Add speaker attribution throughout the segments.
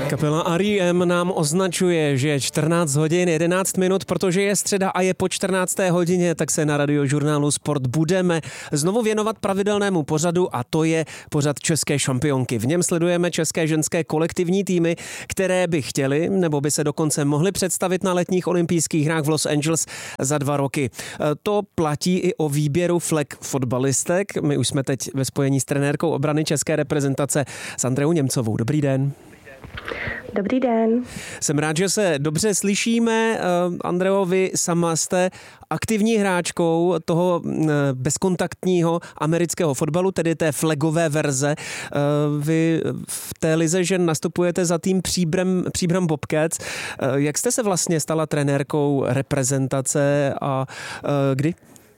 Speaker 1: Kapela R.E.M. nám označuje, že je 14 hodin 11 minut, protože je středa a je po 14. hodině, tak se na Radiožurnálu Sport budeme znovu věnovat pravidelnému pořadu a to je pořad České šampionky. V něm sledujeme české ženské kolektivní týmy, které by chtěly nebo by se dokonce mohly představit na letních olympijských hrách v Los Angeles za 2 roky. To platí i o výběru flag fotbalistek. My už jsme teď ve spojení s trenérkou obrany české reprezentace s Andreou Němcovou. Dobrý den.
Speaker 2: Dobrý den.
Speaker 1: Jsem rád, že se dobře slyšíme. Andreo, vy sama jste aktivní hráčkou toho bezkontaktního amerického fotbalu, tedy té flagové verze. Vy v té lize žen nastupujete za tým Příbram Bobcats. Jak jste se vlastně stala trenérkou reprezentace a kdy?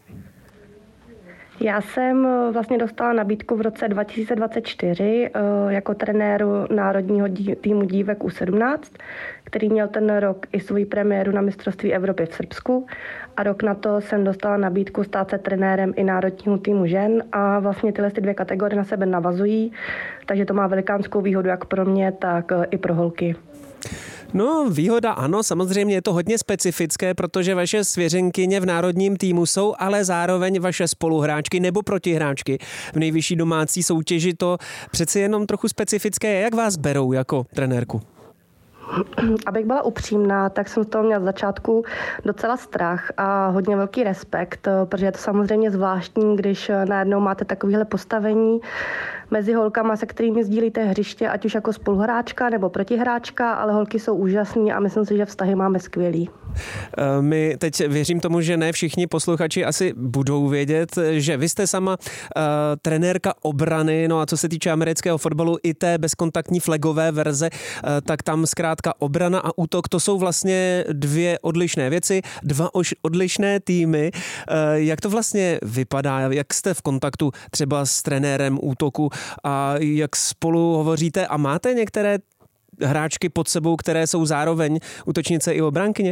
Speaker 2: Já jsem vlastně dostala nabídku v roce 2024 jako trenéru národního týmu dívek U17, který měl ten rok i svou premiéru na mistrovství Evropy v Srbsku. A rok na to jsem dostala nabídku stát se trenérem i národního týmu žen a vlastně tyhle 2 kategorie na sebe navazují, takže to má velikánskou výhodu jak pro mě, tak i pro holky.
Speaker 1: No, výhoda ano, samozřejmě je to hodně specifické, protože vaše svěřenkyně v národním týmu jsou, ale zároveň vaše spoluhráčky nebo protihráčky v nejvyšší domácí soutěži. To přeci jenom trochu specifické je. Jak vás berou jako trenérku?
Speaker 2: Abych byla upřímná, tak jsem z toho měla z začátku docela strach a hodně velký respekt, protože je to samozřejmě zvláštní, když najednou máte takovéhle postavení mezi holkama, se kterými sdílíte hřiště, ať už jako spoluhráčka nebo protihráčka, ale holky jsou úžasný a myslím si, že vztahy máme skvělý.
Speaker 1: My teď věřím tomu, že ne všichni posluchači asi budou vědět, že vy jste sama trenérka obrany, no a co se týče amerického fotbalu i té bezkontaktní flagové verze, tak tam zkrátka obrana a útok, to jsou vlastně 2 odlišné věci, 2 odlišné týmy. Jak to vlastně vypadá? Jak jste v kontaktu třeba s trenérem útoku a jak spolu hovoříte a máte některé hráčky pod sebou, které jsou zároveň útočnice i obránkyně?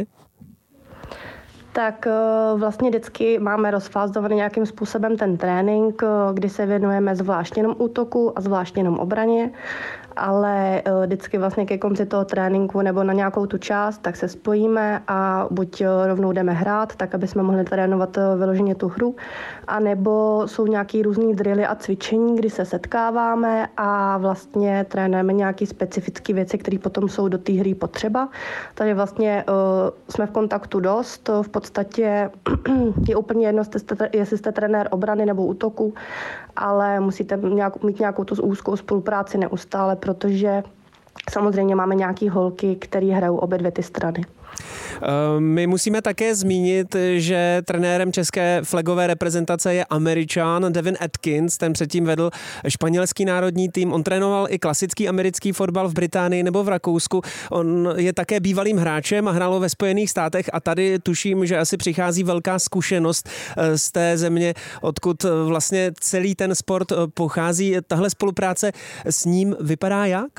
Speaker 2: Tak vlastně vždycky máme rozfázovaný nějakým způsobem ten trénink, kdy se věnujeme zvlášť jenom útoku a zvlášť jenom obraně, ale vždycky vlastně ke konci toho tréninku nebo na nějakou tu část, tak se spojíme a buď rovnou jdeme hrát, tak aby jsme mohli trénovat vyloženě tu hru, anebo jsou nějaký různý drily a cvičení, kdy se setkáváme a vlastně trénujeme nějaké specifické věci, které potom jsou do té hry potřeba. Takže vlastně jsme v kontaktu dost, v podstatě je úplně jedno, jestli jste trenér obrany nebo útoku, ale musíte mít nějakou tu úzkou spolupráci neustále, protože samozřejmě máme nějaký holky, které hrajou obě 2 ty strany.
Speaker 1: My musíme také zmínit, že trenérem české flagové reprezentace je Američan Devin Atkins, ten předtím vedl španělský národní tým, on trénoval i klasický americký fotbal v Británii nebo v Rakousku, on je také bývalým hráčem a hrál ve Spojených státech a tady tuším, že asi přichází velká zkušenost z té země, odkud vlastně celý ten sport pochází. Tahle spolupráce s ním vypadá jak?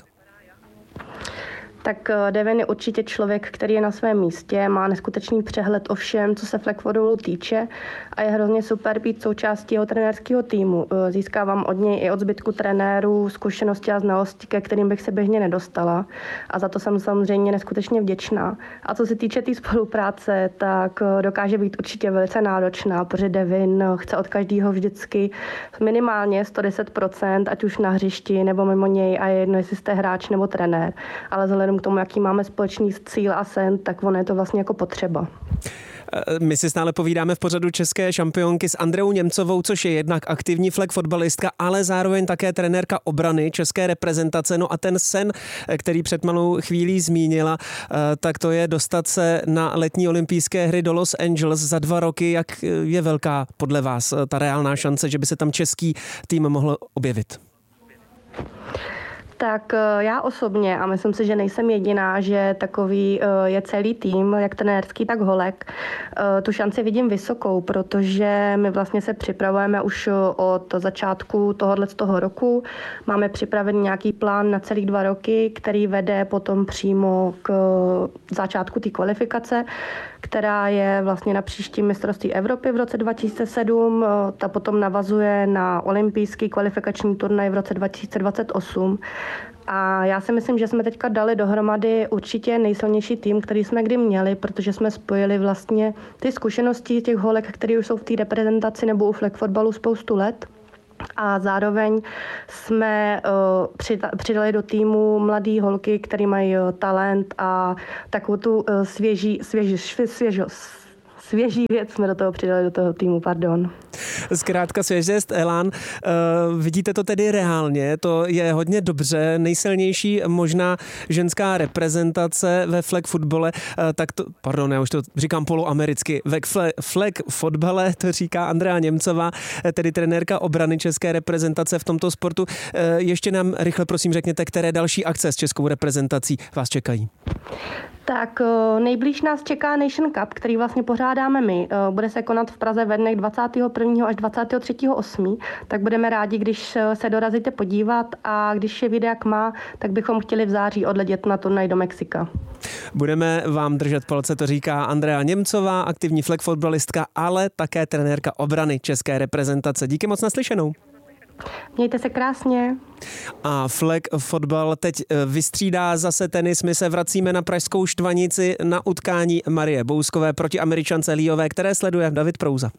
Speaker 2: Tak Devin je určitě člověk, který je na svém místě, má neskutečný přehled o všem, co se flag fotbalu týče a je hrozně super být součástí jeho trenérského týmu. Získávám od něj i od zbytku trenérů zkušenosti a znalosti, ke kterým bych se běžně nedostala a za to jsem samozřejmě neskutečně vděčná. A co se týče té spolupráce, tak dokáže být určitě velice náročná, protože Devin chce od každého vždycky minimálně 110%, ať už na hřišti nebo mimo něj a je jedno, jestli jste hráč nebo trenér. Ale vzhledem k tomu, jaký máme společný cíl a sen, tak ono je to vlastně jako potřeba.
Speaker 1: My si stále povídáme v pořadu České šampionky s Andreou Němcovou, což je jednak aktivní flag fotbalistka, ale zároveň také trenérka obrany české reprezentace. No a ten sen, který před malou chvílí zmínila, tak to je dostat se na letní olympijské hry do Los Angeles za 2 roky. Jak je velká podle vás ta reálná šance, že by se tam český tým mohl objevit?
Speaker 2: Tak já osobně, a myslím si, že nejsem jediná, že takový je celý tým, jak trenérský, tak holek, tu šanci vidím vysokou, protože my vlastně se připravujeme už od začátku tohoto roku. Máme připravený nějaký plán na celý 2 roky, který vede potom přímo k začátku té kvalifikace, která je vlastně na příští mistrovství Evropy v roce 2007. Ta potom navazuje na olympijský kvalifikační turnaj v roce 2028. A já si myslím, že jsme teďka dali dohromady určitě nejsilnější tým, který jsme kdy měli, protože jsme spojili vlastně ty zkušenosti těch holek, které už jsou v té reprezentaci nebo u flag fotbalu spoustu let. A zároveň jsme přidali do týmu mladý holky, které mají talent a takovou tu svěží věc jsme do toho přidali, do toho týmu, pardon.
Speaker 1: Zkrátka svěžest, elán. Vidíte to tedy reálně, to je hodně dobře, nejsilnější možná ženská reprezentace ve flag fotbale, tak to, pardon, já už to říkám poloamericky, ve flag fotbale, to říká Andrea Němcová, tedy trenérka obrany české reprezentace v tomto sportu. Ještě nám rychle prosím řekněte, které další akce s českou reprezentací vás čekají.
Speaker 2: Tak nejblíž nás čeká Nation Cup, který vlastně pořádáme my. Bude se konat v Praze ve dnech 21. až 23.8. Tak budeme rádi, když se dorazíte podívat a když je videa jak má, tak bychom chtěli v září odletět na turnaj do Mexika.
Speaker 1: Budeme vám držet palce, to říká Andrea Němcová, aktivní flag fotbalistka, ale také trenérka obrany české reprezentace. Díky moc, naslyšenou.
Speaker 2: Mějte se krásně.
Speaker 1: A flag fotbal teď vystřídá zase tenis. My se vracíme na pražskou Štvanici na utkání Marie Bouskové proti Američance Liové, které sleduje David Prouza.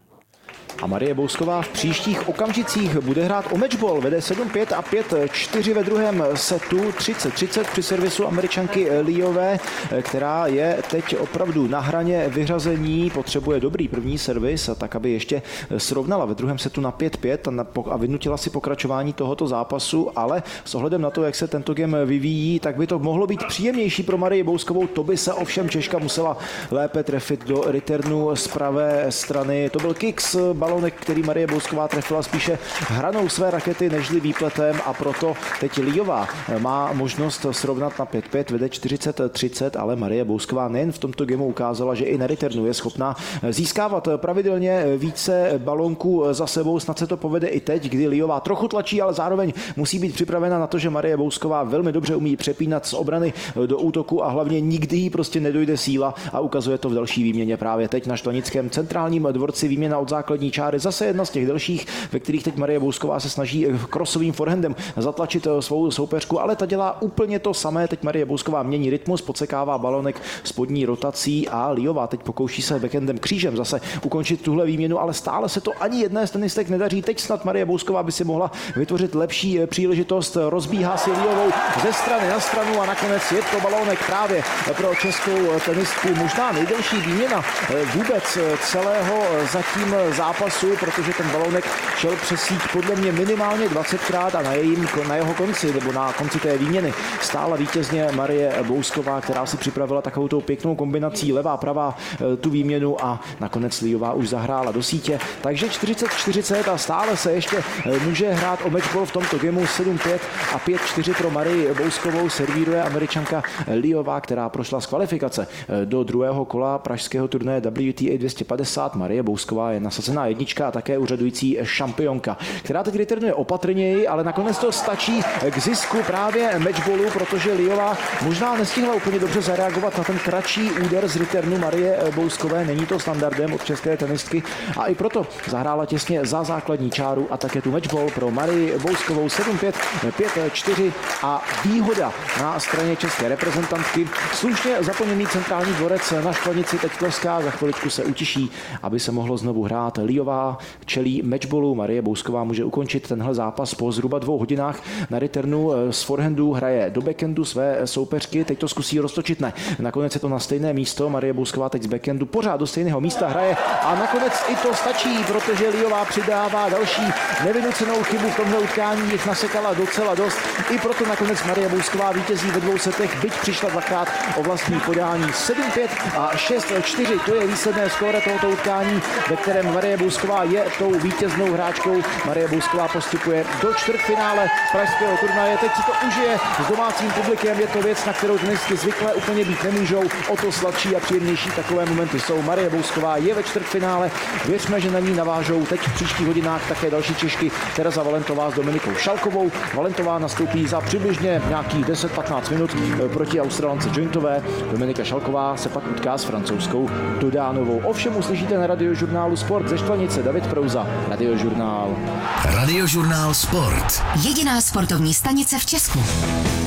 Speaker 3: A Marie Bousková v příštích okamžicích bude hrát o matchball. Vede 7-5 a 5-4 ve druhém setu. 30-30 při servisu Američanky Liové, která je teď opravdu na hraně vyřazení. Potřebuje dobrý první servis, tak aby ještě srovnala ve druhém setu na 5-5 a vynutila si pokračování tohoto zápasu. Ale s ohledem na to, jak se tento game vyvíjí, tak by to mohlo být příjemnější pro Marii Bouskovou. To by se ovšem Češka musela lépe trefit do returnu z pravé strany. To byl kicks, balonek, který Marie Bousková trefila spíše hranou své rakety nežli výpletem a proto teď Liová má možnost srovnat na 5-5, vede 40-30, ale Marie Bousková nejen v tomto gameu ukázala, že i na returnu je schopná získávat pravidelně více balonků za sebou. Snad se to povede i teď, kdy Liová trochu tlačí, ale zároveň musí být připravena na to, že Marie Bousková velmi dobře umí přepínat z obrany do útoku a hlavně nikdy jí prostě nedojde síla a ukazuje to v další výměně právě teď na Štvanickém centrálním dvorci. Výměna od základní čáry, zase jedna z těch delších, ve kterých teď Marie Bousková se snaží krosovým forehandem zatlačit svou soupeřku, ale ta dělá úplně to samé. Teď Marie Bousková mění rytmus, podsekává balonek spodní rotací a Liová teď pokouší se backhandem křížem zase ukončit tuhle výměnu, ale stále se to ani jedné z tenistek nedaří. Teď snad Marie Bousková by si mohla vytvořit lepší příležitost. Rozbíhá si Liovou ze strany na stranu a nakonec je to balonek právě pro českou tenistku. Možná nejdelší výměna vůbec celého zatím zápasu, protože ten balonek šel přes síť podle mě minimálně 20krát a na jeho konci, nebo na konci té výměny stála vítězně Marie Bousková, která si připravila takovou tou pěknou kombinací levá, pravá tu výměnu a nakonec Liová už zahrála do sítě. Takže 40-40 a stále se ještě může hrát o matchball v tomto gameu. 7-5 a 5-4 pro Marii Bouskovou servíruje Američanka Liová, která prošla z kvalifikace do druhého kola pražského turnaje WTA 250. Marie Bousková je nasazená jednička a také úřadující šampionka, která teď returnuje opatrněji, ale nakonec to stačí k zisku právě matchballu, protože Liová možná nestihla úplně dobře zareagovat na ten kratší úder z returnu Marie Bouskové. Není to standardem od české tenistky a i proto zahrála těsně za základní čáru a také tu matchball pro Marii Bouskovou 7-5, 5-4 a výhoda na straně české reprezentantky. Slušně zaplněný centrální dvorec na Štvanici teď tleská, za chviličku se utiší, aby se mohlo znovu hrát. Liová čelí matchballu, Marie Bousková může ukončit tenhle zápas po zhruba 2 hodinách na returnu. Z forehandu hraje do backhandu své soupeřky, teď to zkusí roztočit, ne. Nakonec je to na stejné místo, Marie Bousková teď z backhandu pořád do stejného místa hraje a nakonec i to stačí, protože Liová přidává další nevynucenou chybu v tomhle utkání, jich nasekala docela dost. I proto nakonec Marie Bousková vítězí ve 2 setech, byť přišla dvakrát o vlastní podání. 7-5 a 6-4, to je výsledné skóre tohoto utkání, ve kterém Marie Bousková je tou vítěznou hráčkou. Marie Bousková postupuje do čtvrtfinále pražského turnaje. Teď si to užije s domácím publikem. Je to věc, na kterou tenistky zvyklé úplně být nemůžou. O to sladší a příjemnější takové momenty jsou. Marie Bousková je ve čtvrtfinále. Věřme, že na ní navážou teď v příštích hodinách také další Češky. Tereza Valentová s Dominikou Šalkovou. Valentová nastoupí za přibližně nějakých 10-15 minut proti Australance Jointové. Dominika Šalková se pak utká s francouzskou Dodánovou. Ovšem uslyšíte na Radiožurnálu Sport ze Štvanice. David Prouza, Radiožurnál.
Speaker 4: Radiožurnál Sport. Jediná sportovní stanice v Česku.